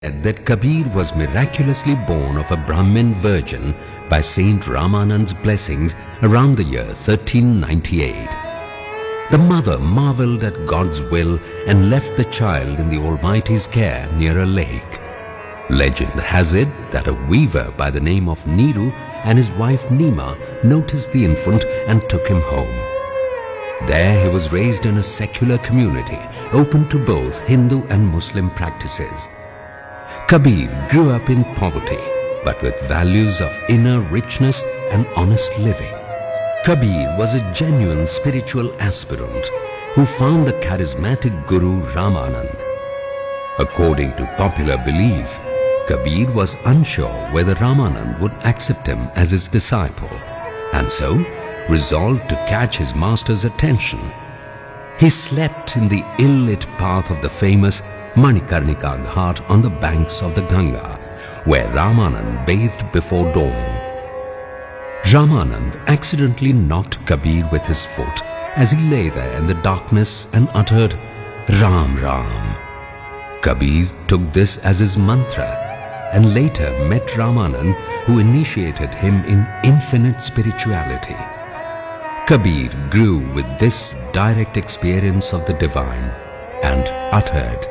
that Kabir was miraculously born of a Brahmin virgin by Saint Ramanand's blessings around the year 1398. The mother marveled at God's will and left the child in the Almighty's care near a lake. Legend has it that a weaver by the name of Niru and his wife Nima noticed the infant and took him home. There he was raised in a secular community open to both Hindu and Muslim practices. Kabir grew up in poverty, but with values of inner richness and honest living. Kabir was a genuine spiritual aspirant who found the charismatic Guru Ramanand. According to popular belief, Kabir was unsure whether Ramanand would accept him as his disciple, and so resolved to catch his master's attention. He slept in the ill-lit path of the famous Manikarnika Ghat on the banks of the Ganga, where Ramanand bathed before dawn. Ramanand accidentally knocked Kabir with his foot as he lay there in the darkness and uttered, "Ram Ram." Kabir took this as his mantra and later met Ramanand, who initiated him in infinite spirituality. Kabir grew with this direct experience of the divine and uttered,